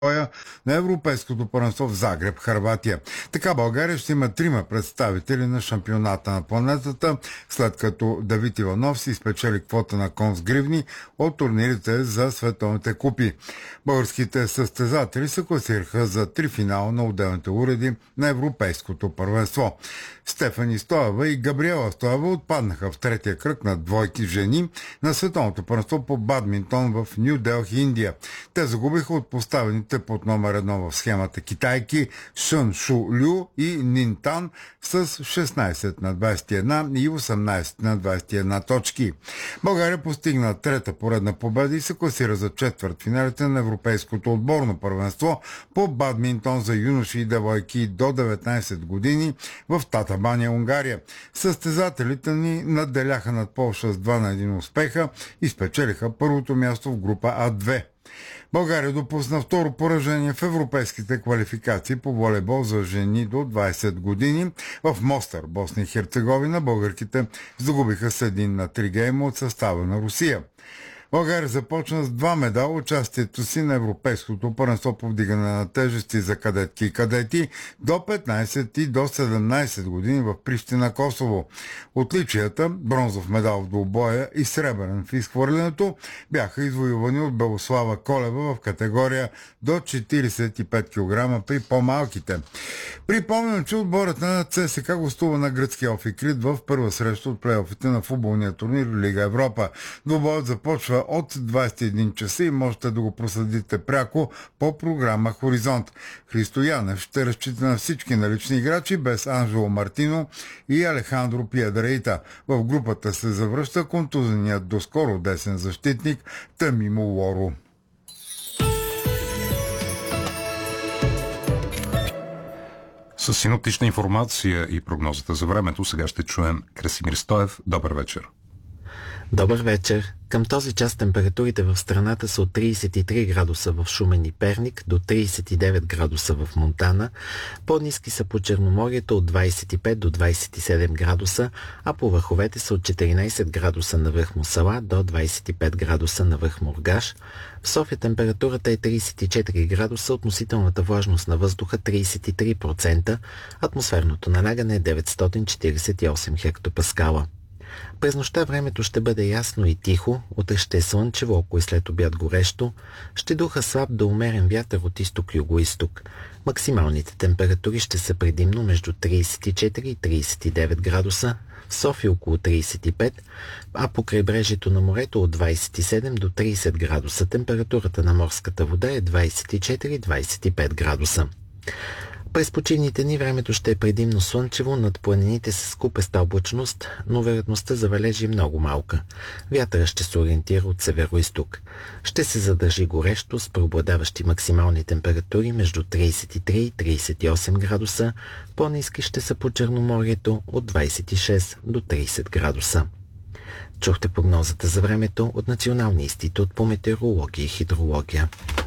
на Европейското първенство в Загреб, Хърватия. Така България ще има 3 представители на шампионата на планетата, след като Давид Иванов си спечели квота на Конс гривни от турнирите за световните купи. Българските състезатели се класираха за 3 финала на отделните уреди на Европейското първенство. Стефани Стоева и Габриела Стоева отпаднаха в третия кръг на двойки жени на световното първенство по бадминтон в Ню Делхи, Индия. Те загубиха от поставените под номер 1 в схемата китайки Шън Шу Лю и Нин Тан с 16 на 21 и 18 на 21 точки. България постигна трета поредна победа и се класира за четвъртфиналите на Европейското отборно първенство по бадминтон за юноши и девойки до 19 години в Татабаня, Унгария. Състезателите ни надделяха над Полша с 2 на 1 успеха и спечелиха първото място в група А2. България допусна второ поражение в европейските квалификации по волейбол за жени до 20 години. В Мостър, Босна и Херцеговина, българките загубиха с 1 на 3 гейма от състава на Русия. България започна с 2 медала участието си на Европейското първенство по вдигане на тежести за кадетки и кадети до 15 и до 17 години в Прищина, Косово. Отличията, бронзов медал в двубоя и сребърен в изхвърлянето, бяха извоювани от Белослава Колева в категория до 45 кг при по-малките. Припомням, че отборът на ЦСКА гостува на гръцкия Офикрит в първа среща от плейофите на футболния турнир Лига Европа. Двубоят започва от 21 часа и можете да го проследите пряко по програма Хоризонт. Христо Янев ще разчита на всички налични играчи без Анжело Мартино и Алехандро Пиедрейта. В групата се завръща контузеният доскоро десен защитник Тамимо Лоро. С синоптична информация и прогнозата за времето сега ще чуем Красимир Стоев. Добър вечер. Добър вечер. Към този час температурите в страната са от 33 градуса в Шумен и Перник до 39 градуса в Монтана. По-ниски са по Черноморието от 25 до 27 градуса, а по върховете са от 14 градуса на връх Мусала до 25 градуса на връх Мургаш. В София температурата е 34 градуса, относителната влажност на въздуха 33%, атмосферното налягане е 948 хектопаскала. През нощта времето ще бъде ясно и тихо, утре ще е слънчево, ако и след обяд горещо, ще духа слаб до умерен вятър от изток-юго-исток. Максималните температури ще са предимно между 34 и 39 градуса, в София около 35, а по крайбрежието на морето от 27 до 30 градуса. Температурата на морската вода е 24-25 градуса. През почивните дни времето ще е предимно слънчево, над планините с купеста облачност, но вероятността за валежи е много малка. Вятъра ще се ориентира от северо-исток. Ще се задържи горещо с преобладаващи максимални температури между 33 и 38 градуса, по-ниски ще са по Черноморието от 26 до 30 градуса. Чухте прогнозата за времето от Националния институт по метеорология и хидрология.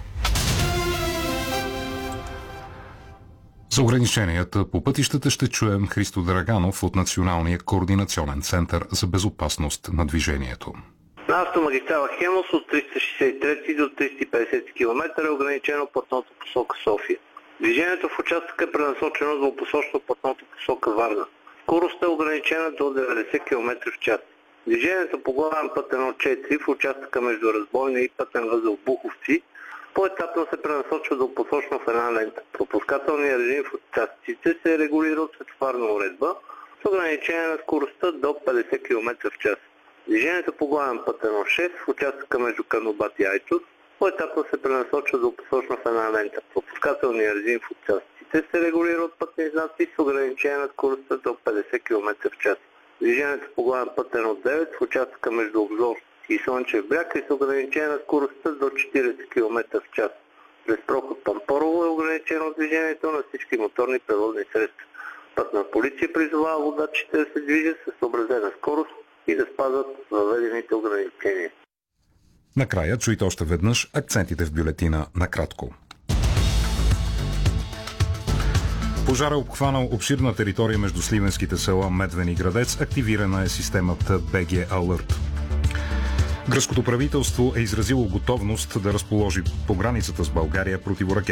За ограниченията по пътищата ще чуем Христо Драганов от Националния координационен център за безопасност на движението. На автомагистрала Хемус от 363 до 350 км е ограничено платното посока София. Движението в участъка е пренасочено двупосочно платното посока Варна. Скоростта е ограничена до 90 км в час. Движението по главен път 1.4 в участъка между Разбойна и пътен възел Буховци по-етапно се пренасочва до посочно в една лента. Пропускателният режим в участъците се регулира от светофарна уредба с ограничение на скоростта до 50 км в час. Движението по главен път 1.6 в участъка между Канобат и Айтос по-етапно се пренасочва до посочно в една лента. Пропускателният режим в участъците се регулира от пътни знаци с ограничение на скоростта до 50 км в час. Движението по главен път 1.9 в участъка между Обзор и Слънчев бряг е с ограничение на скоростта до 40 км в час. През проход Пампорово е ограничено движението на всички моторни превозни средства. Пътна полиция призовава водачите да се движат с съобразена скорост и да спазват въведените ограничения. Накрая чуйте още веднъж акцентите в бюлетина накратко. Пожар е обхванал обширна територия между сливенските села Медвен и Градец. Активирана е системата BG Alert. Гръцкото правителство е изразило готовност да разположи по границата с България противоракетни